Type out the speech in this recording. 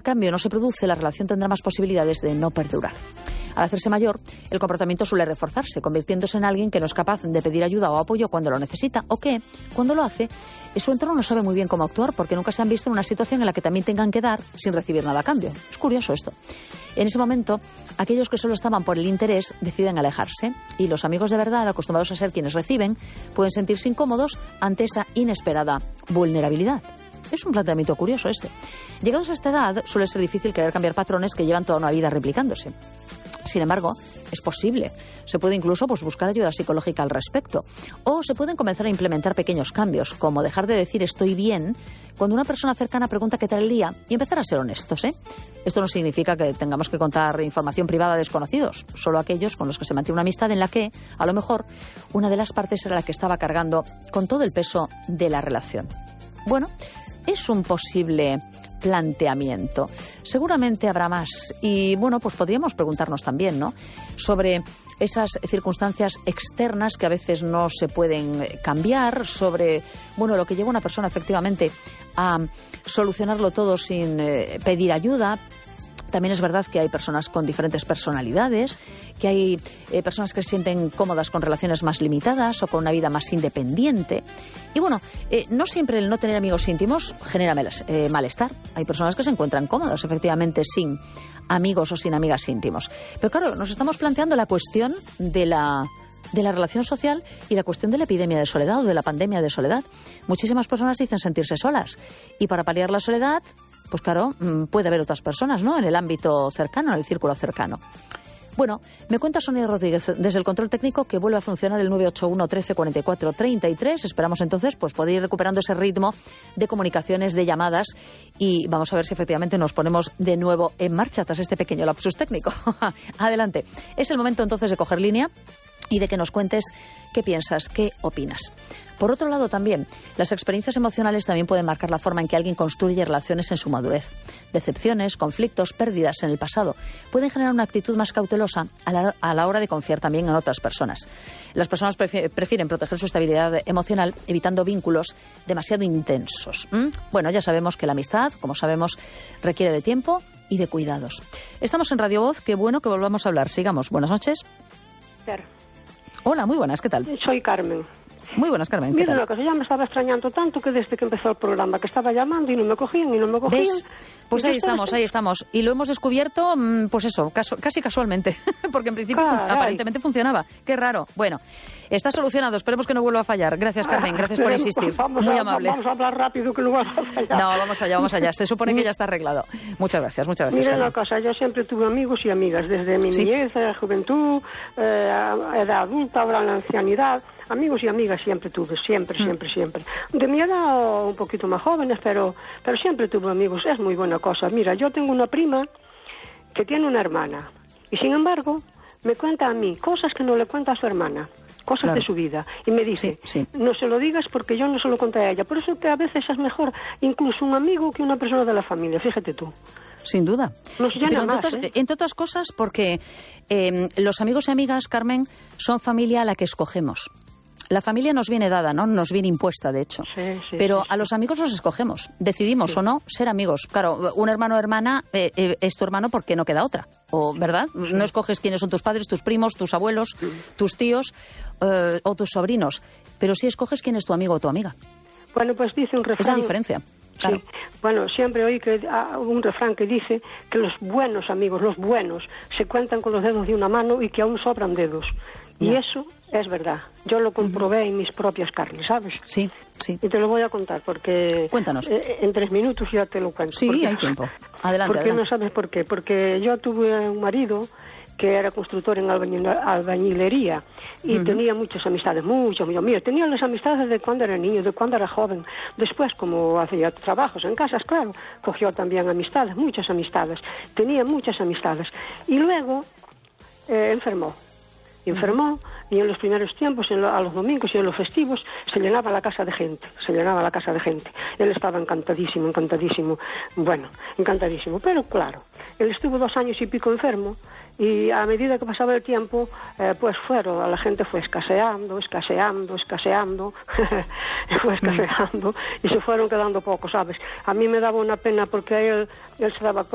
cambio no se produce, la relación tendrá más posibilidades de no perdurar. Al hacerse mayor, el comportamiento suele reforzarse, convirtiéndose en alguien que no es capaz de pedir ayuda o apoyo cuando lo necesita, o que, cuando lo hace, su entorno no sabe muy bien cómo actuar porque nunca se han visto en una situación en la que también tengan que dar sin recibir nada a cambio. Es curioso esto. En ese momento, aquellos que solo estaban por el interés deciden alejarse, y los amigos de verdad, acostumbrados a ser quienes reciben, pueden sentirse incómodos ante esa inesperada vulnerabilidad. Es un planteamiento curioso este. Llegados a esta edad, suele ser difícil querer cambiar patrones que llevan toda una vida replicándose. Sin embargo, es posible. Se puede incluso buscar ayuda psicológica al respecto. O se pueden comenzar a implementar pequeños cambios, como dejar de decir estoy bien cuando una persona cercana pregunta qué tal el día y empezar a ser honestos, ¿eh? Esto no significa que tengamos que contar información privada a desconocidos, solo aquellos con los que se mantiene una amistad en la que, a lo mejor, una de las partes era la que estaba cargando con todo el peso de la relación. Bueno, es un posible planteamiento. Seguramente habrá más. Y bueno, pues podríamos preguntarnos también, ¿no?, sobre esas circunstancias externas que a veces no se pueden cambiar, sobre, bueno, lo que lleva a una persona efectivamente a solucionarlo todo sin pedir ayuda. También es verdad que hay personas con diferentes personalidades, que hay personas que se sienten cómodas con relaciones más limitadas o con una vida más independiente. Y bueno, no siempre el no tener amigos íntimos genera malestar. Hay personas que se encuentran cómodas, efectivamente, sin amigos o sin amigas íntimos. Pero claro, nos estamos planteando la cuestión de la relación social y la cuestión de la epidemia de soledad o de la pandemia de soledad. Muchísimas personas dicen sentirse solas. Y para paliar la soledad, pues claro, puede haber otras personas, ¿no?, en el ámbito cercano, en el círculo cercano. Bueno, me cuenta Sonia Rodríguez desde el control técnico que vuelve a funcionar el 981 13 44 33. Esperamos entonces pues poder ir recuperando ese ritmo de comunicaciones, de llamadas, y vamos a ver si efectivamente nos ponemos de nuevo en marcha tras este pequeño lapsus técnico. Adelante. Es el momento entonces de coger línea y de que nos cuentes qué piensas, qué opinas. Por otro lado, también, las experiencias emocionales también pueden marcar la forma en que alguien construye relaciones en su madurez. Decepciones, conflictos, pérdidas en el pasado pueden generar una actitud más cautelosa a la hora de confiar también en otras personas. Las personas prefieren proteger su estabilidad emocional evitando vínculos demasiado intensos. Bueno, ya sabemos que la amistad, como sabemos, requiere de tiempo y de cuidados. Estamos en Radio Voz, qué bueno que volvamos a hablar. Sigamos. Buenas noches. Hola, muy buenas, ¿qué tal? Soy Carmen. Muy buenas, Carmen, ¿qué Mira tal? una cosa, ya me estaba extrañando tanto que desde que empezó el programa, que estaba llamando y no me cogían. ¿Ves? Pues ahí estamos. Y lo hemos descubierto, pues eso, casi casualmente, porque en principio aparentemente funcionaba. Qué raro. Bueno, está solucionado, esperemos que no vuelva a fallar. Gracias, Carmen, gracias por insistir. Muy amable. Vamos a hablar rápido, que no va a fallar. No, vamos allá. Se supone que ya está arreglado. Muchas gracias, Mira Carmen. una cosa, yo siempre tuve amigos y amigas, desde mi niñez, juventud, edad adulta, ahora en la ancianidad. Amigos y amigas siempre tuve, siempre. De mi edad un poquito más jóvenes, pero siempre tuve amigos. Es muy buena cosa. Mira, yo tengo una prima que tiene una hermana y sin embargo me cuenta a mí cosas que no le cuenta a su hermana, cosas de su vida, y me dice, no se lo digas porque yo no se lo conté a ella. Por eso que a veces es mejor incluso un amigo que una persona de la familia, fíjate tú. Sin duda. Pero entre otras cosas porque los amigos y amigas, Carmen, son familia a la que escogemos. La familia nos viene dada, ¿no? Nos viene impuesta, de hecho. Pero a los amigos los escogemos. Decidimos o no ser amigos. Claro, un hermano o hermana es tu hermano porque no queda otra. ¿O, verdad? No escoges quiénes son tus padres, tus primos, tus abuelos, tus tíos o tus sobrinos. Pero sí escoges quién es tu amigo o tu amiga. Bueno, pues dice un refrán... Es la diferencia. Claro. Sí. Bueno, siempre oí un refrán que dice que los buenos amigos, los buenos, se cuentan con los dedos de una mano y que aún sobran dedos. Y eso es verdad. Yo lo comprobé en mis propias carnes, ¿sabes? Sí. Y te lo voy a contar porque... Cuéntanos. En 3 minutos ya te lo cuento. Sí, hay tiempo. Adelante. No sabes por qué. Porque yo tuve un marido que era constructor en albañilería y tenía muchas amistades, muchas. Tenía las amistades de cuando era niño, de cuando era joven. Después, como hacía trabajos en casas, claro, cogió también amistades, muchas amistades. Tenía muchas amistades. Y luego enfermó y en los primeros tiempos, a los domingos y en los festivos, se llenaba la casa de gente. Él estaba encantadísimo. Bueno, encantadísimo. Pero claro, él estuvo 2 años y pico enfermo y a medida que pasaba el tiempo, la gente fue escaseando, y se fueron quedando pocos, ¿sabes? A mí me daba una pena porque él se daba